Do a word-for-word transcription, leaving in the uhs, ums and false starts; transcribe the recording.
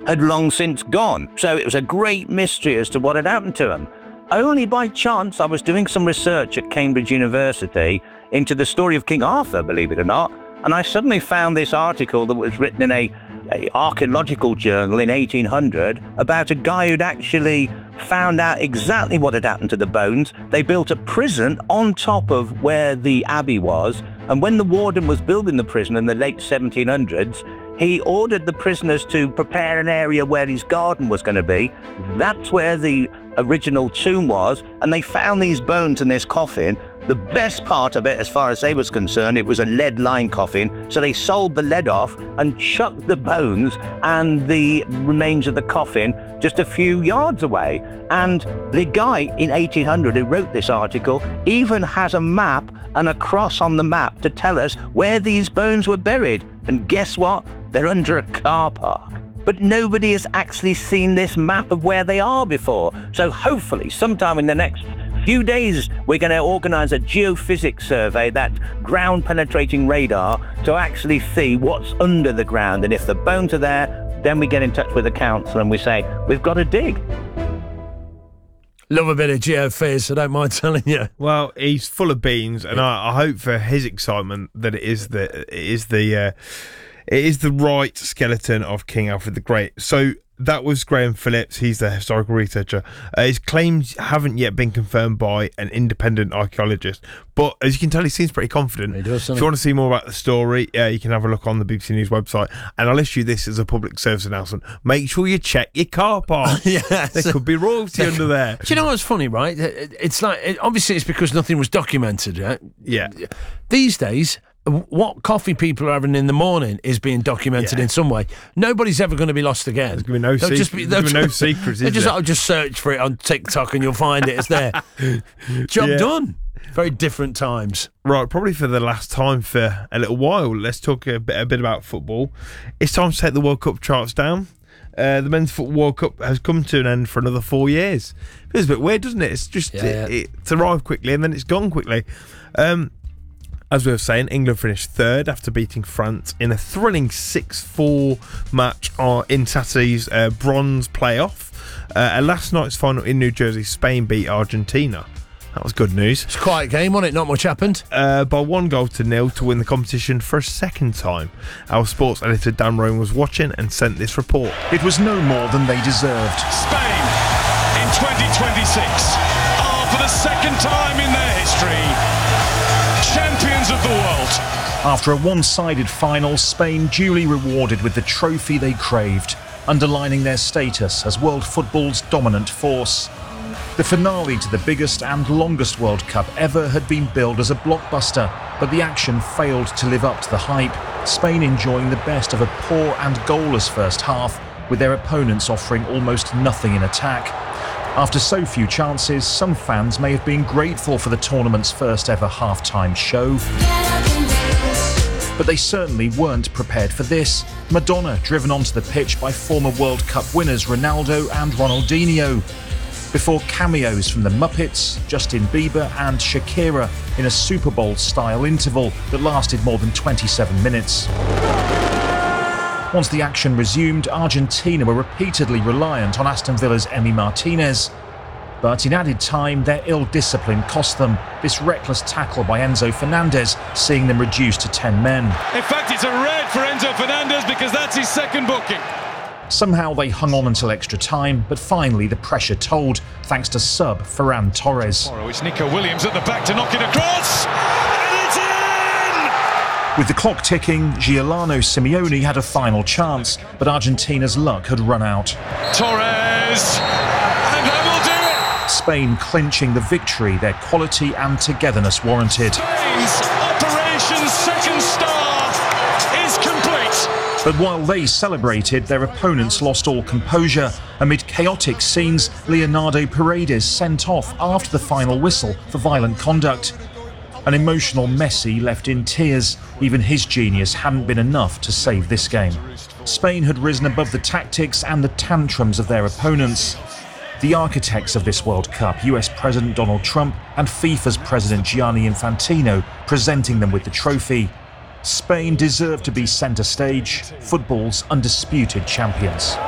had long since gone. So it was a great mystery as to what had happened to them. Only by chance, I was doing some research at Cambridge University into the story of King Arthur, believe it or not, and I suddenly found this article that was written in a, a archaeological journal in eighteen hundred about a guy who'd actually found out exactly what had happened to the bones. They built a prison on top of where the abbey was, and when the warden was building the prison in the late seventeen hundreds, he ordered the prisoners to prepare an area where his garden was going to be. That's where the original tomb was, and they found these bones in this coffin. The best part of it, as far as they was concerned, it was a lead-lined coffin, so they sold the lead off and chucked the bones and the remains of the coffin just a few yards away. And the guy in eighteen hundred who wrote this article even has a map and a cross on the map to tell us where these bones were buried. And guess what? They're under a car park. But nobody has actually seen this map of where they are before. So hopefully sometime in the next few days, we're going to organize a geophysics survey, that ground penetrating radar, to actually see what's under the ground. And if the bones are there, then we get in touch with the council and we say, we've got to dig. Love a bit of geophys, I don't mind telling you. Well, he's full of beans, and I, I hope for his excitement that it is the it is the uh, it is the right skeleton of King Alfred the Great. So that was Graham Phillips. He's the historical researcher. Uh, his claims haven't yet been confirmed by an independent archaeologist, but as you can tell, he seems pretty confident. He does, if you want to see more about the story, uh, you can have a look on the B B C News website. And I'll issue this as a public service announcement. Make sure you check your car park. Yes. There could be royalty under there. Do you know what's funny, right? It's like, it, obviously it's because nothing was documented, right? Yeah. These days, what coffee people are having in the morning is being documented Yeah. in some way. Nobody's ever going to be lost again. There's going to be no, They'll sec- just be, there's they'll gonna be no secrets, They is just, there? I'll just search for it on TikTok and you'll find it. It's there. Job Yeah. done. Very different times. Right, probably for the last time for a little while, let's talk a bit, a bit about football. It's time to take the World Cup charts down. Uh, the Men's Football World Cup has come to an end for another four years. Feels a bit weird, doesn't it? It's just, Yeah, it, yeah. it's arrived quickly and then it's gone quickly. Um, as we were saying, England finished third after beating France in a thrilling six four match uh, in Saturday's uh, bronze playoff. Uh, and last night's final in New Jersey, Spain beat Argentina. That was good news. It's a quiet game, wasn't it? Not much happened. Uh, by one goal to nil to win the competition for a second time. Our sports editor Dan Rowan was watching and sent this report. It was no more than they deserved. Spain in twenty twenty-six are, for the second time in their history, champions of the world. After a one-sided final, Spain duly rewarded with the trophy they craved, underlining their status as world football's dominant force. The finale to the biggest and longest World Cup ever had been billed as a blockbuster, but the action failed to live up to the hype, Spain enjoying the best of a poor and goalless first half, with their opponents offering almost nothing in attack. After so few chances, some fans may have been grateful for the tournament's first ever half-time show. But they certainly weren't prepared for this. Madonna driven onto the pitch by former World Cup winners Ronaldo and Ronaldinho. Before cameos from the Muppets, Justin Bieber and Shakira in a Super Bowl-style interval that lasted more than twenty-seven minutes. Once the action resumed, Argentina were repeatedly reliant on Aston Villa's Emi Martinez. But in added time, their ill discipline cost them, this reckless tackle by Enzo Fernandez seeing them reduced to ten men. In fact, it's a red for Enzo Fernandez because that's his second booking. Somehow they hung on until extra time, but finally the pressure told, thanks to sub Ferran Torres. It's Nico Williams at the back to knock it across, and it's in! With the clock ticking, Giuliano Simeone had a final chance, but Argentina's luck had run out. Torres, and that will do it! Spain clinching the victory their quality and togetherness warranted. Spain's Operation Second Star is complete. But while they celebrated, their opponents lost all composure. Amid chaotic scenes, Leonardo Paredes sent off after the final whistle for violent conduct. An emotional Messi left in tears. Even his genius hadn't been enough to save this game. Spain had risen above the tactics and the tantrums of their opponents. The architects of this World Cup, U S President Donald Trump and FIFA's President Gianni Infantino, presenting them with the trophy. Spain deserved to be centre stage, football's undisputed champions.